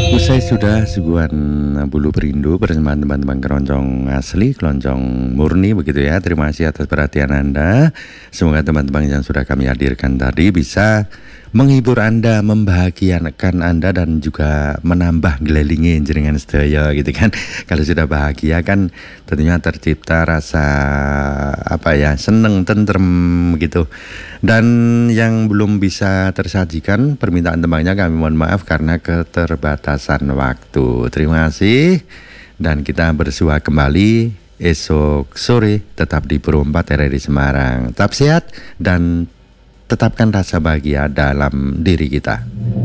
Usai sudah suguhan bulu perindu bersama teman-teman keroncong asli, keroncong murni begitu ya. Terima kasih atas perhatian Anda. Semoga teman-teman yang sudah kami hadirkan tadi bisa menghibur Anda, membahagiakan Anda dan juga menambah gelelingin jenengan sedaya gitu kan. Kalau sudah bahagia kan tentunya tercipta rasa seneng, tentrem gitu. Dan yang belum bisa tersajikan permintaan temannya kami mohon maaf karena keterbatasan waktu. Terima kasih dan kita bersua kembali esok sore tetap di Pro 4 RRI Semarang. Tetap sehat dan tetapkan rasa bahagia dalam diri kita.